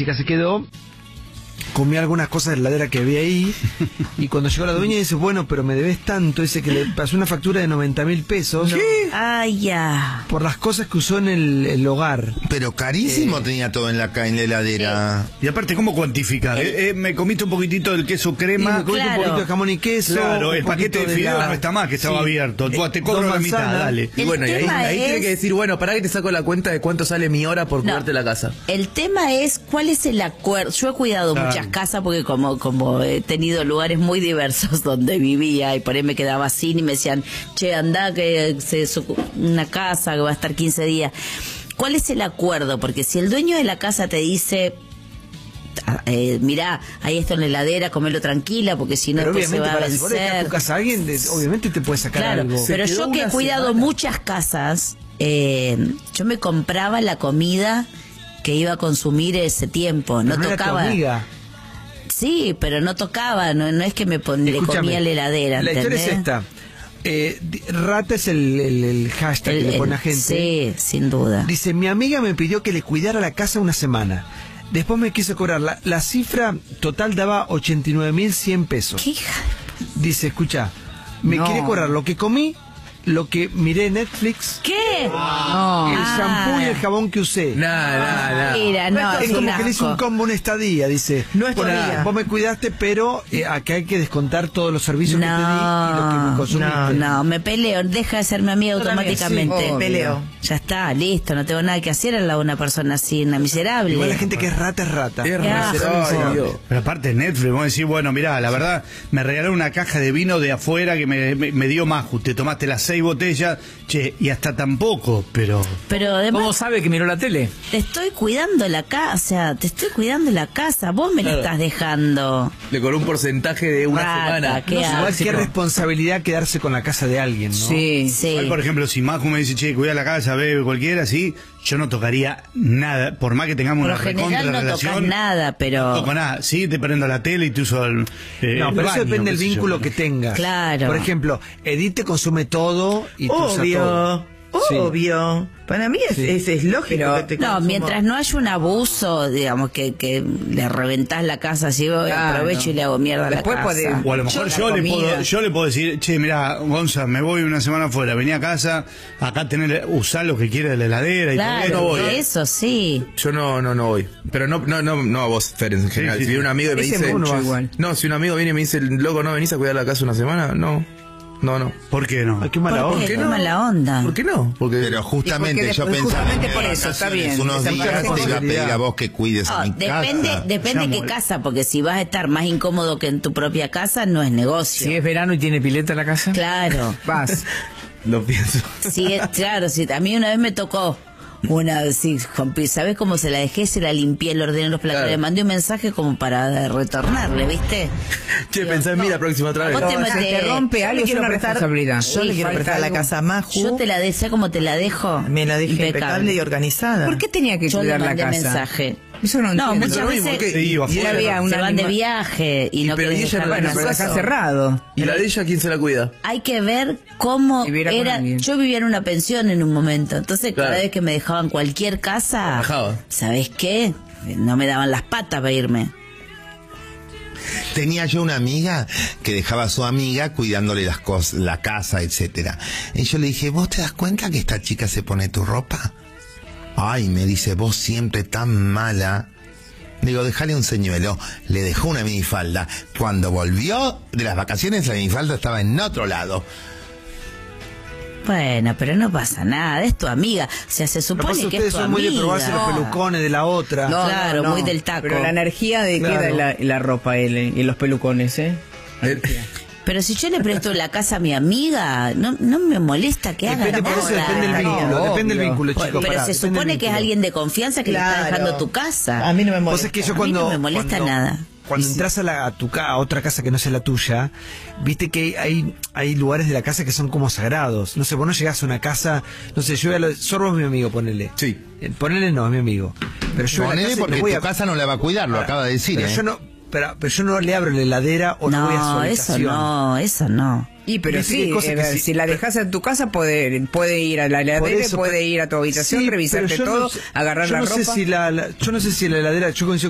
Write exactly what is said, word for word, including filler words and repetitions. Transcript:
chica se quedó, comí algunas cosas de la heladera que había ahí, y cuando llegó la dueña dice, bueno, pero me debes tanto, dice que le pasó una factura de noventa mil pesos. ¿Qué? Ay, ya. Por las cosas que usó en el, el hogar. Pero carísimo eh, tenía todo en la, en la heladera. Sí. Y aparte, ¿cómo cuantifica? Eh, eh, me comiste un poquitito del queso crema. Sí, me comiste claro. un poquito de jamón y queso. Claro, el paquete de fideos no está más, que estaba sí. abierto. Tú, te cobro la mitad, dale. Y bueno, y ahí, ahí es... tiene que decir, bueno, pará que te saco la cuenta de cuánto sale mi hora por no. cuidarte la casa. El tema es, ¿cuál es el acuerdo? Yo he cuidado claro. muchas casas porque como, como he tenido lugares muy diversos donde vivía y por ahí me quedaba así y me decían, che, andá que es una casa que va a estar quince días. ¿Cuál es el acuerdo? Porque si el dueño de la casa te dice, eh, mirá, ahí está en la heladera, comelo tranquila, porque si no pues se va a vencer. Si a tu casa alguien, obviamente te puede sacar claro, algo. Pero yo que he cuidado semana. muchas casas, eh, yo me compraba la comida que iba a consumir ese tiempo. No, no tocaba. Era tu amiga. Sí, pero no tocaba, no, no es que me pon, le comía la heladera. La ¿entendés? historia es esta. Eh, rata es el, el, el hashtag el, que le pone a gente. Sí, sin duda. Dice, mi amiga me pidió que le cuidara la casa una semana. Después me quiso cobrar. La, la cifra total daba ochenta y nueve mil cien pesos. ¿Qué hija? Dice, escucha, me no. quiere cobrar lo que comí, lo que miré en Netflix. ¿Qué? No. El ah. shampoo y el jabón que usé. No, no, no. Mira, no, es como que le hizo un combo, una estadía, dice. No es estadía. Vos me cuidaste, pero eh, acá hay que descontar todos los servicios no, que te di y lo que me consumiste. No, no, me peleo, deja de ser mi amiga automáticamente. Sí, me peleo. Ya está, listo, no tengo nada que hacer al lado de una persona así, una miserable. Igual la gente que es rata es rata. Es miserable. Pero aparte Netflix, vos decís, bueno, mirá, la verdad, me regalaron una caja de vino de afuera que me, me, me dio Maju. Te tomaste las seis botellas, che, y hasta tampoco, pero... Pero además, ¿cómo sabe que miró la tele? Te estoy cuidando la casa, o sea, te estoy cuidando la casa, vos me claro. la estás dejando. Le cobró un porcentaje de una Rata, semana. Qué, no, igual qué responsabilidad quedarse con la casa de alguien, ¿no? Sí, sí. Igual, por ejemplo, si Maju me dice, che, cuida la casa, bebe cualquiera, sí, yo no tocaría nada, por más que tengamos por una recontra no relación. Tocas nada, pero... No toco nada, sí, te prendo la tele y te uso el eh, No, el pero baño, eso depende del vínculo yo. que tengas. Claro. Por ejemplo, Edith te consume todo y tú usas todo. Obvio. Sí. Para mí es, sí. es, es lógico pero, que te no, consumo. Mientras no haya un abuso, digamos, que, que le reventás la casa así, claro. aprovecho y le hago mierda a la casa. Puede, o a lo mejor yo, yo le, puedo, yo le puedo decir, che, mirá, Gonza, me voy una semana afuera, vení a casa, acá tener, usar lo que quiera de la heladera y claro, todo. No voy. Eso sí. Yo no, no, no voy. Pero no, no, no, no a vos, Fer, en general. Sí, sí, si viene un amigo y me dice, igual. no, si un amigo viene y me dice, loco, ¿no venís a cuidar la casa una semana? No. No, no. ¿Por qué no? Ay, qué mala onda. ¿Por qué no? mala onda? ¿Por qué no? Porque... Pero justamente yo después, pensaba justamente que por eso, está bien. unos días te iba a pedir a vos que cuides oh, a mi depende, casa. Depende de qué casa, porque si vas a estar más incómodo que en tu propia casa, no es negocio. Si es verano y tiene pileta la casa. Claro. Vas. Lo pienso. Sí, claro, sí. A mí una vez me tocó una, sí, ¿sabés cómo se la dejé? Se la limpié, le ordené los platos, claro. Le mandé un mensaje como para retornarle, ¿viste? Che, pensá en mí la próxima otra vez. Vos te, no, te, te rompe algo, quiero una prestar, responsabilidad. sí, Yo le quiero prestar a la casa a Maju. Yo te la dejé como te la dejo. Me la dejé impecable, impecable y organizada. ¿Por qué tenía que Yo cuidar le la mandé casa? mensaje. Eso no, no entiendo. muchas veces Sí, iba y afuera. había una se van de anima... viaje y, y no pero quieren ella dejar no la bueno, casa. pero está cerrado. ¿Y la de ella quién se la cuida? Hay que ver cómo era. Yo vivía en una pensión en un momento, entonces claro. Cada vez que me dejaban cualquier casa, Bajaba. ¿sabés qué? No me daban las patas para irme. Tenía yo una amiga que dejaba a su amiga cuidándole las cosas, la casa, etcétera. Y yo le dije, ¿vos te das cuenta que esta chica se pone tu ropa? Ay, me dice, vos siempre tan mala. Digo, dejale un señuelo. Le dejó una minifalda. Cuando volvió de las vacaciones, la minifalda estaba en otro lado. Bueno, pero no pasa nada, es tu amiga. O sea, se supone que ustedes es tu son amiga. muy de probarse los pelucones de la otra. No, claro, no, no. muy del taco. Pero la energía de claro. queda en la, la ropa y, y los pelucones, ¿eh? Pero si yo le presto la casa a mi amiga, no, no me molesta que haga Depende, nada. por eso depende del vínculo, No, depende del vínculo, Bueno, chicos. pero pará, se supone que es alguien de confianza que Claro. le está dejando tu casa. A mí no me molesta. Vos es que yo A cuando, mí no me molesta cuando, nada. Cuando entras a, la, a, tu, a otra casa que no sea la tuya, viste que hay, hay lugares de la casa que son como sagrados. No sé, vos no llegás a una casa, no sé, yo voy a lo, Sorbo es mi amigo, ponele. Sí. Eh, ponele no, es mi amigo. Pero yo Ponele a la casa porque no voy tu a, casa no la va a cuidar, lo Ahora, acaba de decir, pero ¿eh? yo no, pero, pero yo no le abro la heladera o no, voy a su No, habitación. eso no, eso no. Y pero Viste sí, que cosas eh, que sí, si la pero- dejas en tu casa puede, puede ir a la heladera, eso, puede pero- ir a tu habitación, Sí, revisarte pero yo todo, no sé- agarrar yo la no ropa. Sé si la, la, yo no sé si la heladera, yo coincido